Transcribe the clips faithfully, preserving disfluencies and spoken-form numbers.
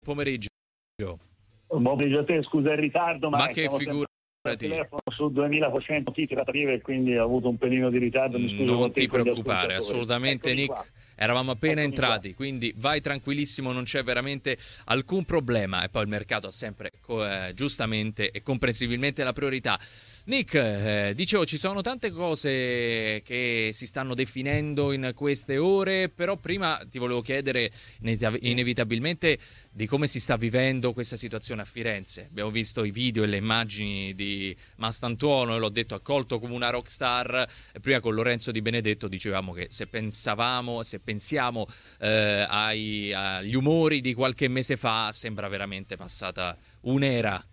pomeriggio. Buon pomeriggio a te, scusa il ritardo, ma, ma che figura. Il telefono su duemilaquattrocento trattative e quindi ho avuto un pelino di ritardo. Mi scuso, non ti preoccupare, assolutamente. Eccomi Nick, qua. Eravamo appena Eccomi entrati, qua. Quindi vai tranquillissimo, non c'è veramente alcun problema. E poi il mercato ha sempre eh, giustamente e comprensibilmente la priorità. Nick, eh, dicevo, ci sono tante cose che si stanno definendo in queste ore, però prima ti volevo chiedere inevitabilmente di come si sta vivendo questa situazione a Firenze. Abbiamo visto i video e le immagini di Mastantuono, e l'ho detto, accolto come una rockstar. E prima con Lorenzo Di Benedetto dicevamo che se pensavamo, se pensiamo eh, ai, agli umori di qualche mese fa, sembra veramente passata un'era.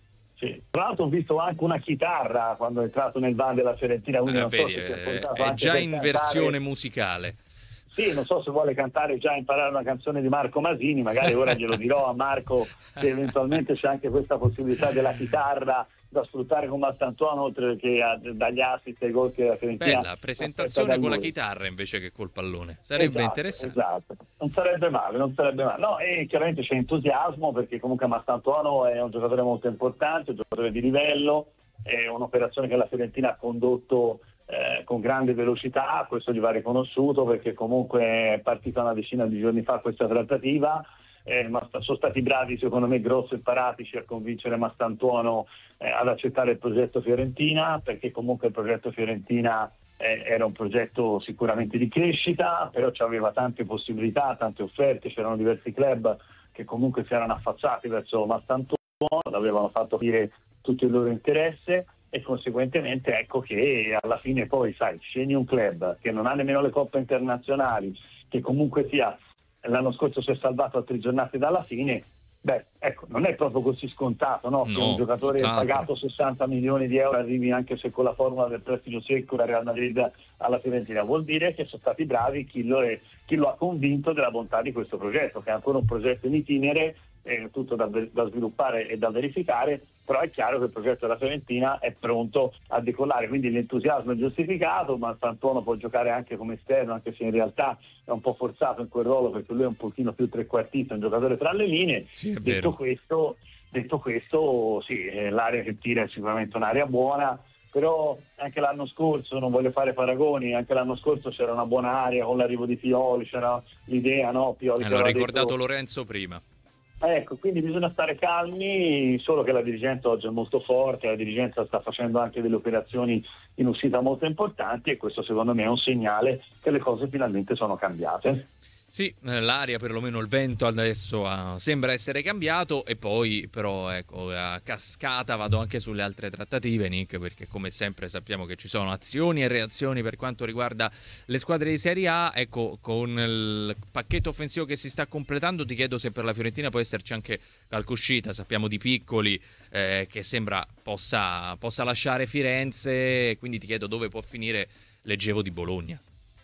Sì. Tra l'altro ho visto anche una chitarra quando è entrato nel van della Fiorentina, quindi eh, non vedi, so se è, è già in cantare. versione musicale. Sì, non so se vuole cantare, già imparare una canzone di Marco Masini, magari ora glielo dirò a Marco se eventualmente c'è anche questa possibilità della chitarra da sfruttare con Mastantuono, oltre che a, dagli assist ai gol che la Fiorentina. Bella presentazione con la chitarra invece che col pallone, sarebbe esatto, interessante. Esatto, non sarebbe male, non sarebbe male. No, e chiaramente c'è entusiasmo perché comunque Mastantuono è un giocatore molto importante, un giocatore di livello, è un'operazione che la Fiorentina ha condotto eh, con grande velocità, questo gli va riconosciuto perché comunque è partita una decina di giorni fa questa trattativa. Eh, ma sono stati bravi secondo me Grosso e Paratici a convincere Mastantuono eh, ad accettare il progetto Fiorentina, perché comunque il progetto Fiorentina eh, era un progetto sicuramente di crescita, però aveva tante possibilità, tante offerte, c'erano diversi club che comunque si erano affacciati verso Mastantuono, avevano fatto capire tutto il loro interesse e conseguentemente ecco che alla fine poi sai, scegli un club che non ha nemmeno le coppe internazionali, che comunque sia l'anno scorso si è salvato a tre giornate dalla fine, beh, ecco, non è proprio così scontato, no? No, che un giocatore tutt'altro. pagato sessanta milioni di euro arrivi anche se con la formula del prestito secco da Real Madrid alla Fiorentina. Vuol dire che sono stati bravi chi lo, è, chi lo ha convinto della bontà di questo progetto, che è ancora un progetto in itinere, eh, tutto da, da sviluppare e da verificare, però è chiaro che il progetto della Fiorentina è pronto a decollare, quindi l'entusiasmo è giustificato, ma Mastantuono può giocare anche come esterno, anche se in realtà è un po' forzato in quel ruolo perché lui è un pochino più trequartista, un giocatore tra le linee. Sì, è detto vero. questo, detto questo, sì, l'area che tira è sicuramente un'area buona, però anche l'anno scorso, non voglio fare paragoni, anche l'anno scorso c'era una buona area con l'arrivo di Pioli, c'era l'idea, no? Pioli Eh, che l'ho aveva ricordato detto... Lorenzo prima. Ecco, quindi bisogna stare calmi, solo che la dirigenza oggi è molto forte, la dirigenza sta facendo anche delle operazioni in uscita molto importanti e questo secondo me è un segnale che le cose finalmente sono cambiate. Sì, l'aria, perlomeno il vento adesso uh, sembra essere cambiato e poi però ecco a cascata vado anche sulle altre trattative, Nick, perché come sempre sappiamo che ci sono azioni e reazioni per quanto riguarda le squadre di Serie A. Ecco, con il pacchetto offensivo che si sta completando ti chiedo se per la Fiorentina può esserci anche qualche uscita. Sappiamo di Piccoli eh, che sembra possa, possa lasciare Firenze, quindi ti chiedo dove può finire l'Egevo di Bologna.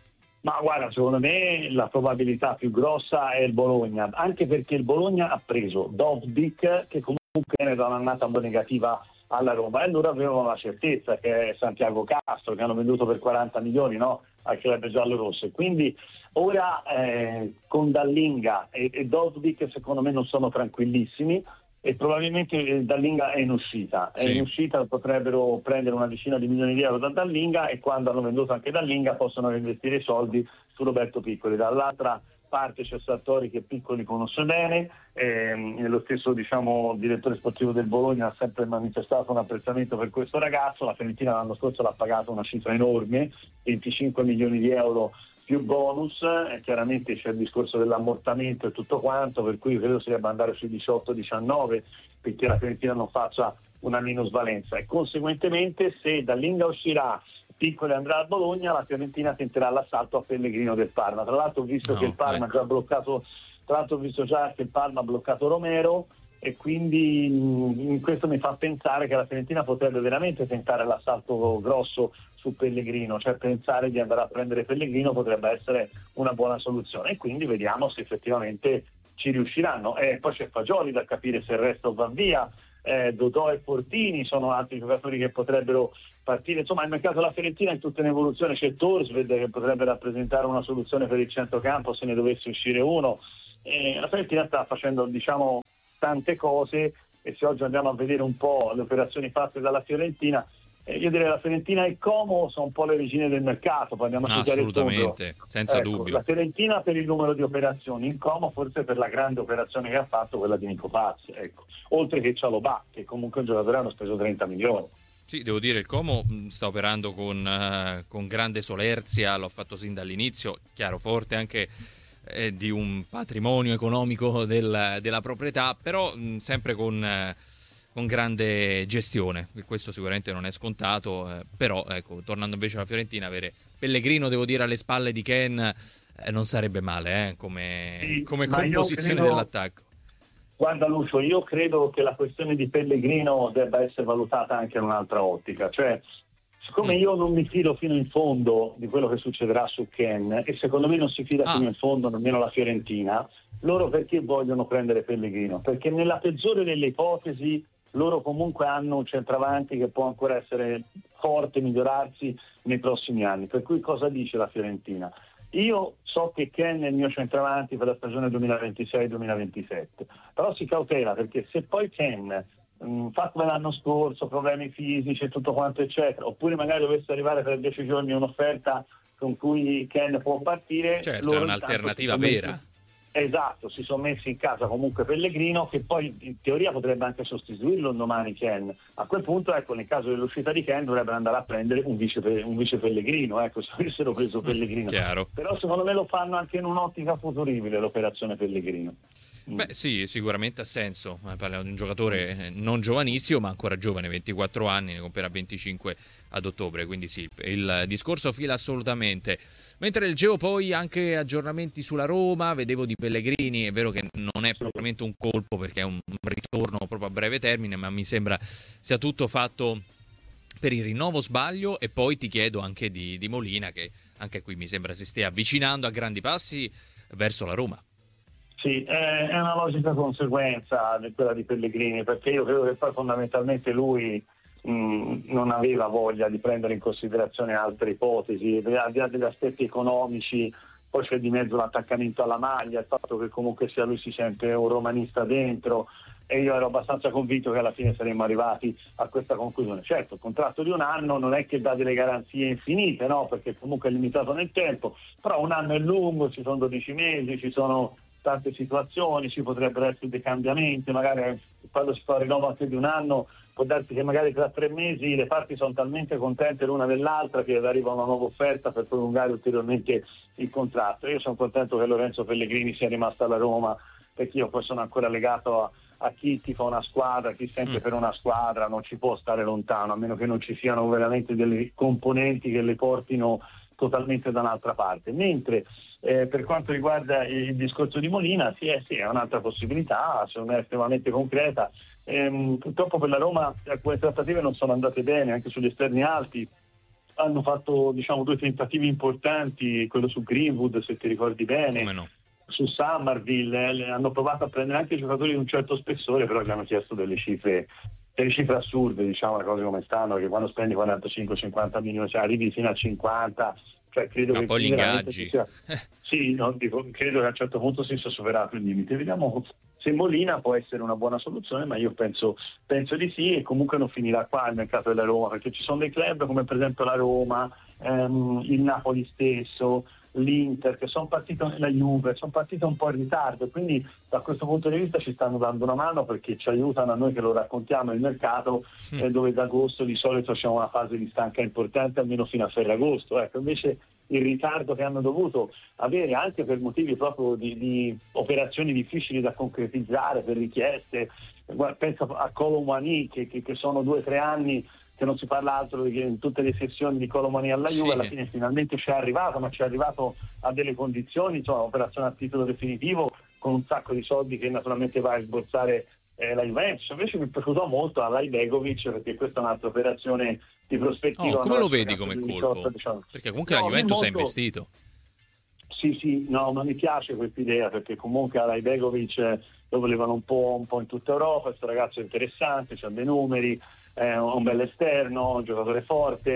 Ma guarda, secondo me la probabilità più grossa è il Bologna, anche perché il Bologna ha preso Dovbyk, che comunque viene da un'annata un po' negativa alla Roma, e allora avevano la certezza che è Santiago Castro, che hanno venduto per quaranta milioni, no? Al club giallo-rosso. Quindi ora eh, con Dallinga e, e Dovbyk secondo me non sono tranquillissimi, e probabilmente Dallinga è in uscita, sì. È in uscita, potrebbero prendere una decina di milioni di euro da Dallinga e quando hanno venduto anche Dallinga possono investire i soldi su Roberto Piccoli. Dall'altra parte c'è Sartori che Piccoli conosce bene, ehm, lo stesso diciamo direttore sportivo del Bologna ha sempre manifestato un apprezzamento per questo ragazzo. La Fiorentina l'anno scorso l'ha pagato una cifra enorme, venticinque milioni di euro più bonus, e chiaramente c'è il discorso dell'ammortamento e tutto quanto, per cui credo si debba andare sui diciotto diciannove perché la Fiorentina non faccia una minusvalenza, e conseguentemente se Dallinga uscirà, Piccoli andrà a Bologna, la Fiorentina tenterà l'assalto a Pellegrino del Parma. Tra l'altro ho visto no, che il Parma ecco. già bloccato, tra l'altro ho visto già che il Parma ha bloccato Romero, e quindi mh, questo mi fa pensare che la Fiorentina potrebbe veramente tentare l'assalto grosso su Pellegrino, cioè pensare di andare a prendere Pellegrino potrebbe essere una buona soluzione, e quindi vediamo se effettivamente ci riusciranno. E poi c'è Fagioli da capire se il resto va via, eh, Dodò e Fortini sono altri giocatori che potrebbero partire, insomma il mercato della Fiorentina è tutta in evoluzione. C'è Torsved che potrebbe rappresentare una soluzione per il centrocampo se ne dovesse uscire uno. Eh, la Fiorentina sta facendo, diciamo, tante cose, e se oggi andiamo a vedere un po' le operazioni fatte dalla Fiorentina, eh, io direi la Fiorentina e Como sono un po' le regine del mercato, poi andiamo a studiare il assolutamente, fondo. senza Ecco, dubbio. la Fiorentina per il numero di operazioni, in Como forse per la grande operazione che ha fatto, quella di Nico Paz, ecco. Oltre che Cialobà, che comunque un giocatore hanno speso trenta milioni. Sì, devo dire, il Como sta operando con, uh, con grande solerzia, l'ho fatto sin dall'inizio, chiaro, forte anche eh, di un patrimonio economico del, della proprietà, però mh, sempre con, uh, con grande gestione, questo sicuramente non è scontato, eh, però ecco, tornando invece alla Fiorentina, avere Pellegrino, devo dire, alle spalle di Ken eh, non sarebbe male eh, come, Sì, come ma io composizione credo- dell'attacco. Guarda Lucio, io credo che la questione di Pellegrino debba essere valutata anche in un'altra ottica, cioè siccome Mm. io non mi fido fino in fondo di quello che succederà su Ken, e secondo me non si fida Ah. fino in fondo nemmeno la Fiorentina, loro perché vogliono prendere Pellegrino? Perché nella peggiore delle ipotesi loro comunque hanno un centravanti che può ancora essere forte, migliorarsi nei prossimi anni, per cui cosa dice la Fiorentina? Io so che Ken è il mio centravanti per la stagione duemilaventisei duemilaventisette, però si cautela, perché se poi Ken mh, fa come l'anno scorso, problemi fisici e tutto quanto eccetera, oppure magari dovesse arrivare per dieci giorni un'offerta con cui Ken può partire, Certo, loro è intanto un'alternativa si sono vera. messi- Esatto, si sono messi in casa comunque Pellegrino, che poi in teoria potrebbe anche sostituirlo un domani Ken. A quel punto, ecco, nel caso dell'uscita di Ken dovrebbero andare a prendere un vice, un vice Pellegrino, ecco, se avessero preso Pellegrino. Chiaro. Però secondo me lo fanno anche in un'ottica futuribile l'operazione Pellegrino. Mm. Beh sì, sicuramente ha senso, eh, parliamo di un giocatore eh, non giovanissimo ma ancora giovane, ventiquattro anni, ne compierà venticinque ad ottobre, quindi sì, il discorso fila assolutamente. Mentre leggevo poi anche aggiornamenti sulla Roma, vedevo di Pellegrini, è vero che non è propriamente un colpo perché è un ritorno proprio a breve termine, ma mi sembra sia tutto fatto per il rinnovo, sbaglio, e poi ti chiedo anche di, di Molina, che anche qui mi sembra si stia avvicinando a grandi passi verso la Roma. Sì, è è una logica conseguenza di quella di Pellegrini, perché io credo che poi fondamentalmente lui mh, non aveva voglia di prendere in considerazione altre ipotesi, al di là degli aspetti economici, poi c'è di mezzo l'attaccamento alla maglia, il fatto che comunque sia lui si sente un romanista dentro, e io ero abbastanza convinto che alla fine saremmo arrivati a questa conclusione. Certo, il contratto di un anno non è che dà delle garanzie infinite, no? Perché comunque è limitato nel tempo, però un anno è lungo, ci sono dodici mesi, ci sono tante situazioni, ci potrebbero essere dei cambiamenti, magari quando si fa il rinnovo anche di un anno può darsi che magari tra tre mesi le parti sono talmente contente l'una dell'altra che arriva una nuova offerta per prolungare ulteriormente il contratto. Io sono contento che Lorenzo Pellegrini sia rimasto alla Roma, perché io poi sono ancora legato a, a chi tifa una squadra, chi sente mm. per una squadra, non ci può stare lontano, a meno che non ci siano veramente delle componenti che le portino totalmente da un'altra parte. Mentre eh, per quanto riguarda il discorso di Molina, sì, eh, sì, è un'altra possibilità, secondo me è estremamente concreta. Ehm, purtroppo per la Roma alcune trattative non sono andate bene, anche sugli esterni alti. Hanno fatto, diciamo, due tentativi importanti, quello su Greenwood, se ti ricordi bene. Come no? Su Summerville, eh, hanno provato a prendere anche giocatori di un certo spessore, però gli hanno chiesto delle cifre delle cifre assurde, diciamo, le cose come stanno, che quando spendi quarantacinque cinquanta milioni, cioè arrivi fino a cinquanta, cioè credo ma che poi gli ingaggi sia... sì, no, dico, credo che a un certo punto si sia superato il limite. Vediamo se Molina può essere una buona soluzione, ma io penso, penso di sì, e comunque non finirà qua il mercato della Roma, perché ci sono dei club come per esempio la Roma, ehm, il Napoli stesso, l'Inter, che sono partite, la Juve, sono partite un po' in ritardo, quindi da questo punto di vista ci stanno dando una mano, perché ci aiutano a noi che lo raccontiamo il mercato, mm. eh, dove ad agosto di solito c'è una fase di stanca importante, almeno fino a Ferragosto. Ecco, invece il ritardo che hanno dovuto avere anche per motivi proprio di, di operazioni difficili da concretizzare, per richieste, pensa a Kolo Muani, che, che, che sono due o tre anni che non si parla altro di che in tutte le sessioni di Kolo Muani alla Juve, sì. Alla fine finalmente ci è arrivato, ma ci è arrivato a delle condizioni, insomma, operazione a titolo definitivo, con un sacco di soldi che naturalmente va a sborsare eh, la Juventus. Invece mi è piaciuto molto a Lajbegovic, perché questa è un'altra operazione di prospettiva. Oh, come lo vedi come colpo? Risorsa, diciamo. Perché comunque no, la Juventus molto... ha investito. Sì, sì, no, ma mi piace questa idea, perché comunque a Lajbegovic lo volevano un po', un po' in tutta Europa. Questo ragazzo è interessante, c'ha dei numeri, è un bel esterno, un giocatore forte,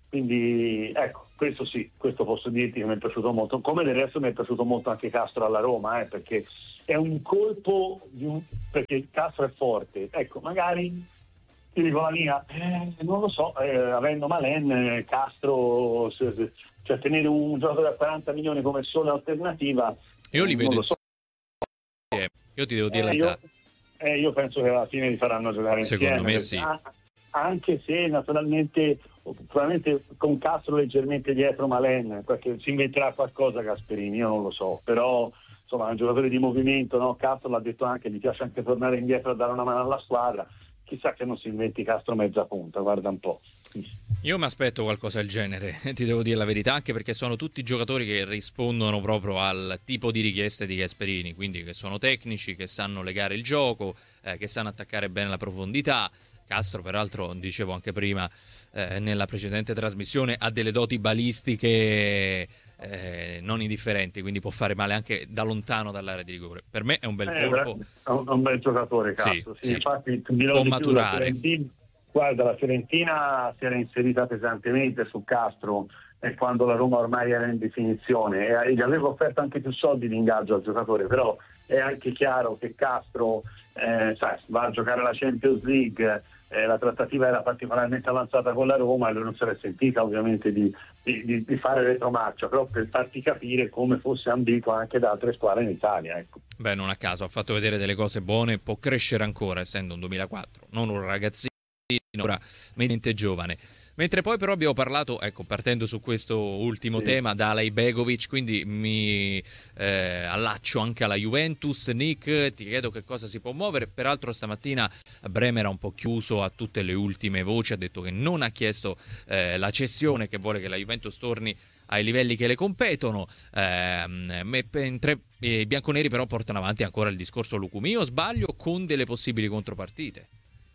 Quindi ecco, questo sì, questo posso dirti che mi è piaciuto molto, come del resto mi è piaciuto molto anche Castro alla Roma, eh, perché è un colpo di un, perché Castro è forte, ecco, magari ti dico la mia, eh, non lo so, eh, avendo Malen, eh, Castro, se, se, cioè tenere un giocatore a quaranta milioni come sola alternativa, io li eh, vedo non lo so. insieme. Io ti devo dire Eh, la io, verità. eh, io penso che alla fine li faranno giocare Secondo insieme, me sì. a, anche se naturalmente probabilmente con Castro leggermente dietro Malen, perché si inventerà qualcosa Gasperini, io non lo so, però insomma è un giocatore di movimento, no? Castro l'ha detto anche, gli piace anche tornare indietro a dare una mano alla squadra, chissà che non si inventi Castro mezza punta, guarda un po'. Io mi aspetto qualcosa del genere, ti devo dire la verità, anche perché sono tutti giocatori che rispondono proprio al tipo di richieste di Gasperini, quindi che sono tecnici, che sanno legare il gioco, eh, che sanno attaccare bene la profondità. Castro, peraltro, dicevo anche prima, eh, nella precedente trasmissione, ha delle doti balistiche eh, non indifferenti, quindi può fare male anche da lontano dall'area di rigore. Per me è un bel Eh, colpo. È un, un bel giocatore Castro, sì, sì, sì. infatti dirò può di più, la maturare. Fiorentina, guarda, la Fiorentina si era inserita pesantemente su Castro e quando la Roma ormai era in definizione e gli aveva offerto anche più soldi di ingaggio al giocatore, però è anche chiaro che Castro eh, sai, va a giocare la Champions League, eh, la trattativa era particolarmente avanzata con la Roma e lui non si era sentita ovviamente di, di, di fare retromarcia, però per farti capire come fosse ambito anche da altre squadre in Italia, ecco. Beh, non a caso, ha fatto vedere delle cose buone, può crescere ancora essendo un duemilaquattro, non un ragazzino, ora mediamente giovane. Mentre poi però abbiamo parlato, ecco, partendo su questo ultimo Sì. tema, da Alay Begovic, quindi mi eh, allaccio anche alla Juventus. Nick, ti chiedo che cosa si può muovere. Peraltro stamattina Bremer ha un po' chiuso a tutte le ultime voci, ha detto che non ha chiesto eh, la cessione, che vuole che la Juventus torni ai livelli che le competono. Eh, mentre i bianconeri però portano avanti ancora il discorso Lucumí, o sbaglio, con delle possibili contropartite.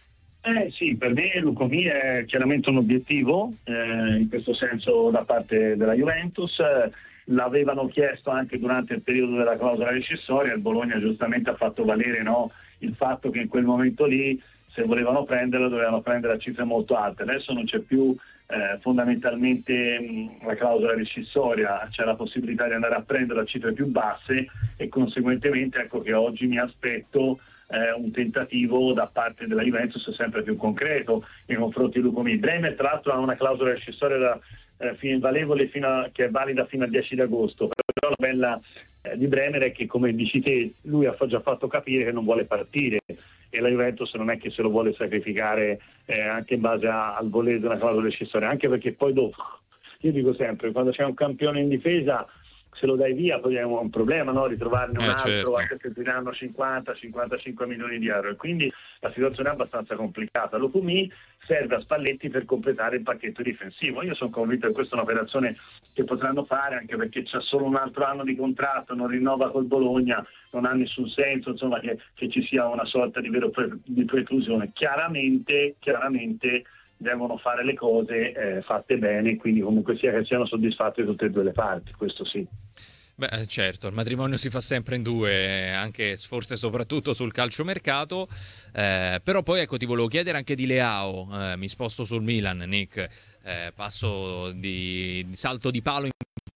Eh sì, per me Lucumí è chiaramente un obiettivo, eh, in questo senso da parte della Juventus, eh, l'avevano chiesto anche durante il periodo della clausola rescissoria, il Bologna giustamente ha fatto valere, no, il fatto che in quel momento lì se volevano prenderlo dovevano prendere a cifre molto alte, adesso non c'è più eh, fondamentalmente mh, la clausola rescissoria, c'è la possibilità di andare a prendere a cifre più basse e conseguentemente ecco che oggi mi aspetto Eh, un tentativo da parte della Juventus sempre più concreto nei confronti di Lucumí. Bremer tra l'altro ha una clausola rescissoria da, eh, fino, valevole fino a, che è valida fino al dieci di agosto, però la bella eh, di Bremer è che, come dici te, lui ha già fatto capire che non vuole partire e la Juventus non è che se lo vuole sacrificare eh, anche in base a, al volere di una clausola rescissoria, anche perché poi dopo, io dico sempre, quando c'è un campione in difesa se lo dai via poi è un problema, no? Ritrovarne un Eh, altro certo. anche se ti danno cinquanta cinquantacinque milioni di euro e quindi la situazione è abbastanza complicata. Lucumí serve a Spalletti per completare il pacchetto difensivo, io sono convinto che questa è un'operazione che potranno fare anche perché c'è solo un altro anno di contratto, non rinnova col Bologna, non ha nessun senso insomma che, che ci sia una sorta di vero pre- di preclusione. Chiaramente, chiaramente devono fare le cose eh, fatte bene, quindi comunque sia che siano soddisfatte tutte e due le parti, questo sì. Beh, certo, il matrimonio si fa sempre in due, anche forse soprattutto sul calciomercato, eh, però poi ecco ti volevo chiedere anche di Leao, eh, mi sposto sul Milan, Nick, eh, passo di, di salto di palo in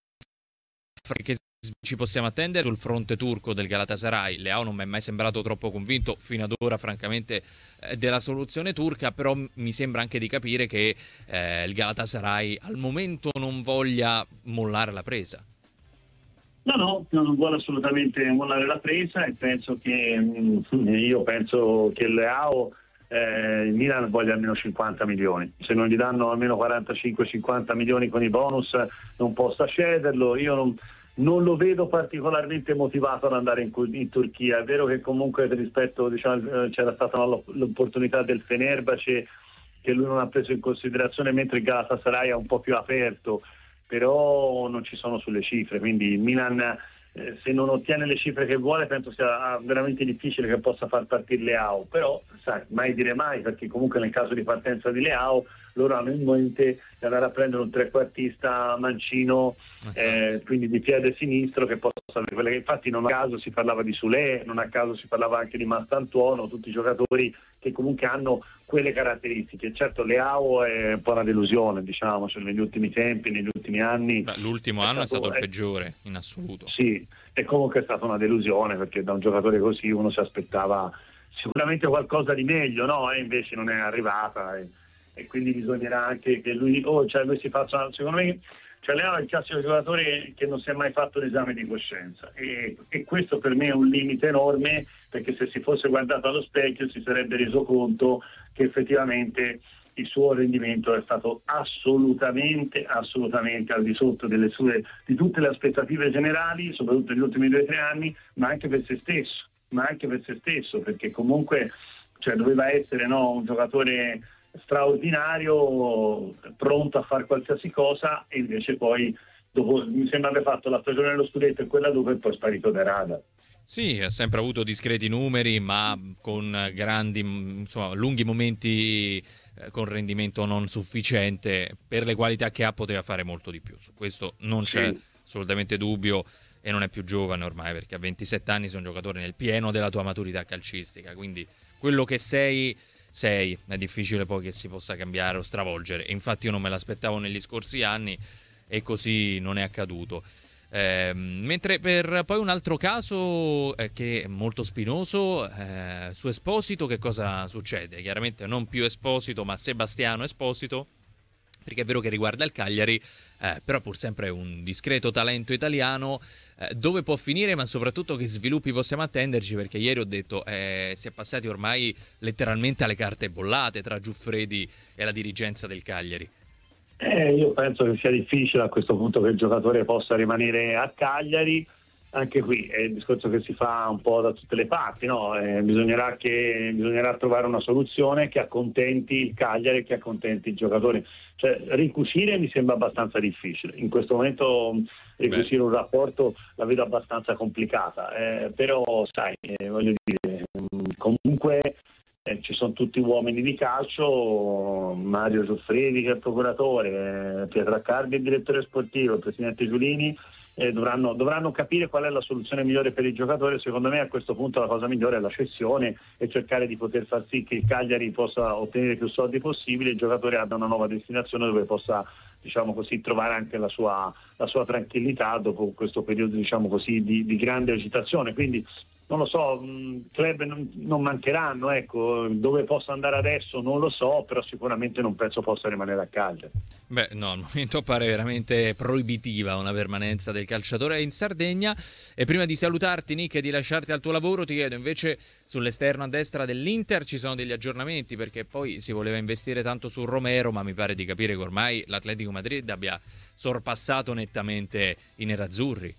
che ci possiamo attendere sul fronte turco del Galatasaray. Leao non mi è mai sembrato troppo convinto fino ad ora francamente eh, della soluzione turca, però m- mi sembra anche di capire che eh, il Galatasaray al momento non voglia mollare la presa. No, no, non vuole assolutamente mollare la presa e penso che mh, io penso che Leao eh, il Milan voglia almeno cinquanta milioni, se non gli danno almeno quarantacinque cinquanta milioni con i bonus non possa cederlo. Io non, non lo vedo particolarmente motivato ad andare in, in Turchia. È vero che comunque rispetto, diciamo, c'era stata l'opportunità del Fenerbahce che lui non ha preso in considerazione, mentre il Galatasaray è un po' più aperto, però non ci sono sulle cifre, quindi il Milan eh, se non ottiene le cifre che vuole penso sia veramente difficile che possa far partire Leao, però sai, mai dire mai, perché comunque nel caso di partenza di Leao loro hanno in mente di andare a prendere un trequartista mancino, esatto. eh, quindi di piede sinistro, che possa avere quelle che infatti non a caso si parlava di Sule, non a caso si parlava anche di Mastantuono, tutti i giocatori che comunque hanno quelle caratteristiche. Certo Leao è un po' una delusione, diciamo, cioè, negli ultimi tempi, negli ultimi anni. Beh, l'ultimo è anno stato, è stato il peggiore in assoluto. Sì, e comunque è stata una delusione, perché da un giocatore così uno si aspettava sicuramente qualcosa di meglio, no? E invece non è arrivata. E... e quindi bisognerà anche che lui, oh, cioè lui si faccia, secondo me, cioè Leao è il classico giocatore che non si è mai fatto l'esame di coscienza e, e questo per me è un limite enorme, perché se si fosse guardato allo specchio si sarebbe reso conto che effettivamente il suo rendimento è stato assolutamente, assolutamente al di sotto delle sue, di tutte le aspettative generali, soprattutto negli ultimi due o tre anni, ma anche per se stesso, ma anche per se stesso, perché comunque cioè, doveva essere no, un giocatore straordinario, pronto a fare qualsiasi cosa, e invece poi dopo mi sembra aver fatto la stagione dello scudetto e quella dopo è poi sparito dai radar. Sì, ha sempre avuto discreti numeri, ma con grandi, insomma, lunghi momenti eh, con rendimento non sufficiente. Per le qualità che ha poteva fare molto di più, su questo non c'è sì. assolutamente dubbio, e non è più giovane ormai, perché a ventisette anni sei un giocatore nel pieno della tua maturità calcistica, quindi quello che sei sei, è difficile poi che si possa cambiare o stravolgere, e infatti io non me l'aspettavo negli scorsi anni e così non è accaduto. Eh, mentre per poi un altro caso eh, che è molto spinoso, eh, su Esposito che cosa succede? Chiaramente non più Esposito ma Sebastiano Esposito, perché è vero che riguarda il Cagliari, eh, però pur sempre un discreto talento italiano. Eh, dove può finire, ma soprattutto che sviluppi possiamo attenderci, perché ieri ho detto eh, si è passati ormai letteralmente alle carte bollate tra Giuffredi e la dirigenza del Cagliari. Eh, io penso che sia difficile a questo punto che il giocatore possa rimanere a Cagliari. Anche qui è il discorso che si fa un po' da tutte le parti, no? Eh, bisognerà, che, bisognerà trovare una soluzione che accontenti il Cagliari e che accontenti il giocatore. Cioè, ricucire mi sembra abbastanza difficile. In questo momento ricucire Beh. un rapporto la vedo abbastanza complicata, eh, però sai, eh, voglio dire, comunque eh, ci sono tutti uomini di calcio, Mario Giuffredi che è il procuratore, eh, Pietro Accardi il direttore sportivo, il presidente Giulini. Eh, dovranno, dovranno capire qual è la soluzione migliore per il giocatore. Secondo me a questo punto la cosa migliore è la cessione e cercare di poter far sì che il Cagliari possa ottenere più soldi possibile e il giocatore abbia una nuova destinazione dove possa, diciamo così, trovare anche la sua, la sua tranquillità dopo questo periodo, diciamo così, di, di grande agitazione. Quindi non lo so, club non, non mancheranno, ecco, dove possa andare adesso non lo so, però sicuramente non penso possa rimanere a Cagliari. Beh, no, al momento pare veramente proibitiva una permanenza del calciatore in Sardegna. E prima di salutarti, Nick, e di lasciarti al tuo lavoro, ti chiedo invece sull'esterno a destra dell'Inter ci sono degli aggiornamenti, perché poi si voleva investire tanto su Romero, ma mi pare di capire che ormai l'Atletico Madrid abbia sorpassato nettamente i nerazzurri.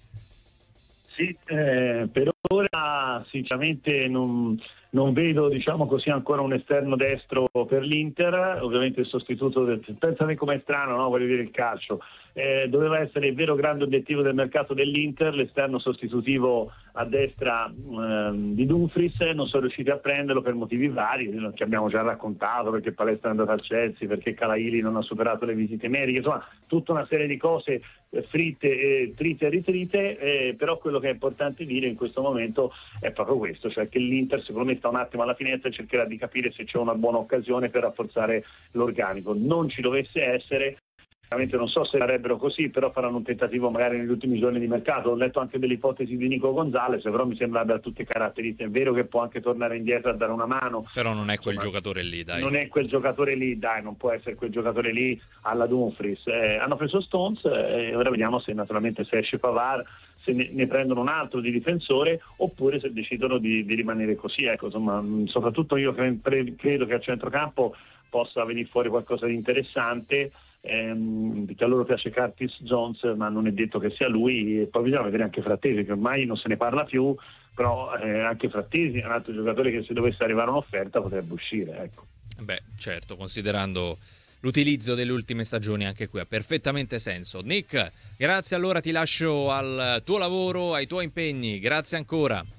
Sì, eh, per ora sinceramente non, non vedo, diciamo così, ancora un esterno destro per l'Inter. Ovviamente il sostituto del, pensate com'è strano, no? Voglio dire, il calcio eh, doveva essere il vero grande obiettivo del mercato dell'Inter, l'esterno sostitutivo a destra eh, di Dumfries. Non sono riusciti a prenderlo per motivi vari che abbiamo già raccontato, perché Palestra è andato al Chelsea, perché Calaili non ha superato le visite mediche, insomma tutta una serie di cose fritte e trite e ritrite, eh, però quello che è importante dire in questo momento è proprio questo, cioè che l'Inter secondo me sta un attimo alla finestra e cercherà di capire se c'è una buona occasione per rafforzare l'organico. Non ci dovesse essere, veramente non so se sarebbero così, però faranno un tentativo magari negli ultimi giorni di mercato. Ho letto anche delle ipotesi di Nico Gonzalez, però mi sembra abbia tutte caratteristiche. È vero che può anche tornare indietro a dare una mano, però non è quel insomma, giocatore lì, dai. Non è quel giocatore lì, dai, non può essere quel giocatore lì alla Dumfries. Eh, hanno preso Stones e eh, ora vediamo se naturalmente se esce Pavard, se ne, ne prendono un altro di difensore, oppure se decidono di, di rimanere così. Ecco, insomma, soprattutto io credo che a centrocampo possa venire fuori qualcosa di interessante. Ehm, perché a loro piace Curtis Jones, ma non è detto che sia lui. E poi bisogna vedere anche Frattesi, che ormai non se ne parla più, però eh, anche Frattesi è un altro giocatore che se dovesse arrivare un'offerta potrebbe uscire, ecco. Beh, certo, considerando l'utilizzo delle ultime stagioni anche qui ha perfettamente senso. Nick, grazie, allora ti lascio al tuo lavoro, ai tuoi impegni, grazie ancora.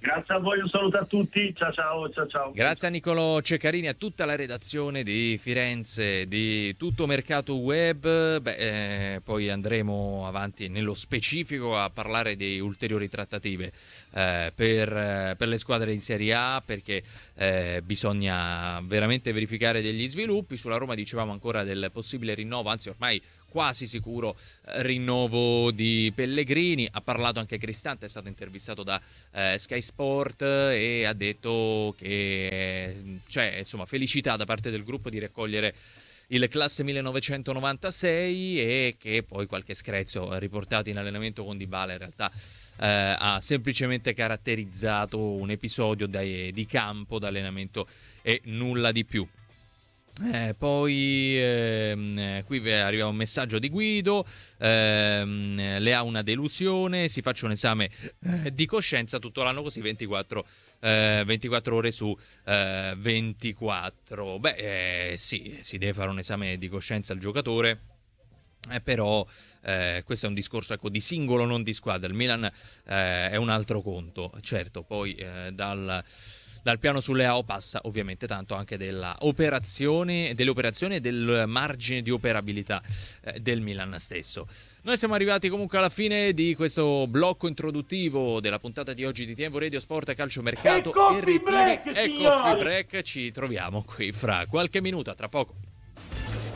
Grazie a voi, un saluto a tutti, ciao ciao ciao ciao. Grazie a Niccolò Ceccarini, a tutta la redazione di Firenze, di Tutto Mercato Web. Beh, eh, poi andremo avanti nello specifico a parlare di ulteriori trattative eh, per, eh, per le squadre in Serie A, perché eh, bisogna veramente verificare degli sviluppi. Sulla Roma dicevamo ancora del possibile rinnovo, anzi ormai quasi sicuro eh, rinnovo di Pellegrini. Ha parlato anche Cristante, è stato intervistato da eh, Sky Sport e ha detto che eh, c'è insomma felicità da parte del gruppo di raccogliere il classe millenovecentonovantasei e che poi qualche screzio riportato in allenamento con Dybala in realtà eh, ha semplicemente caratterizzato un episodio dai, di campo d'allenamento e nulla di più. Eh, poi ehm, qui arriva un messaggio di Guido, ehm, le ha una delusione, si faccia un esame eh, di coscienza tutto l'anno così ventiquattro, eh, ventiquattro ore su eh, ventiquattro. Beh eh, sì, si deve fare un esame di coscienza al giocatore, eh, però eh, questo è un discorso ecco, di singolo, non di squadra. Il Milan eh, è un altro conto, certo, poi eh, dal... Dal piano sulle A O passa ovviamente tanto anche della operazione, delle operazioni e del margine di operabilità eh, del Milan stesso. Noi siamo arrivati comunque alla fine di questo blocco introduttivo della puntata di oggi di T V Radio Sport Calcio Mercato e Coffee Break, e signori! Coffee Break. Ci troviamo qui fra qualche minuto, a tra poco.